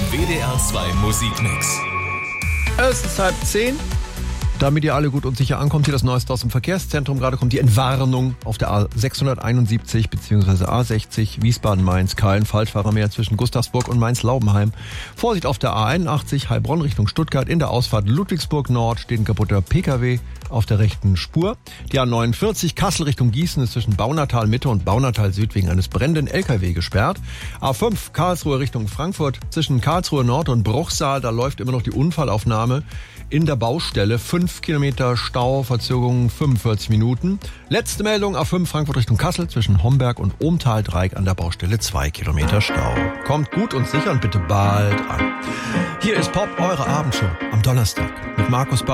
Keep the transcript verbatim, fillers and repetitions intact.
W D R zwei Musikmix. Es ist halb zehn. Damit ihr alle gut und sicher ankommt, hier das Neueste aus dem Verkehrszentrum. Gerade kommt die Entwarnung auf der A sechshunderteinundsiebzig bzw. A sechzig Wiesbaden-Mainz, kein Falschfahrer mehr zwischen Gustavsburg und Mainz-Laubenheim. Vorsicht auf der A einundachtzig Heilbronn Richtung Stuttgart. In der Ausfahrt Ludwigsburg Nord steht ein kaputter Pkw auf der rechten Spur. Die A neunundvierzig Kassel Richtung Gießen ist zwischen Baunatal Mitte und Baunatal Süd wegen eines brennenden L K W gesperrt. A fünf Karlsruhe Richtung Frankfurt zwischen Karlsruhe Nord und Bruchsal. Da läuft immer noch die Unfallaufnahme in der Baustelle. Fünf Kilometer Stau, Verzögerung fünfundvierzig Minuten. Letzte Meldung, A fünf Frankfurt Richtung Kassel zwischen Homberg und Ohmtal-Dreieck an der Baustelle zwei Kilometer Stau. Kommt gut und sicher und bitte bald an. Hier ist Pop, eure Abendshow am Donnerstag mit Markus Ba-